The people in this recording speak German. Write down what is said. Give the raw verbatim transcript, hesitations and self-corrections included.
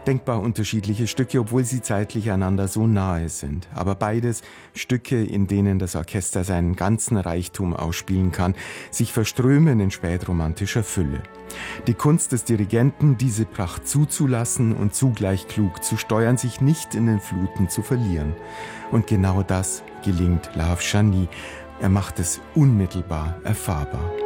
Denkbar unterschiedliche Stücke, obwohl sie zeitlich einander so nahe sind. Aber beides Stücke, in denen das Orchester seinen ganzen Reichtum ausspielen kann, sich verströmen in spätromantischer Fülle. Die Kunst des Dirigenten, diese Pracht zuzulassen und zugleich klug zu steuern, sich nicht in den Fluten zu verlieren. Und genau das gelingt La Chanie. Er macht es unmittelbar erfahrbar.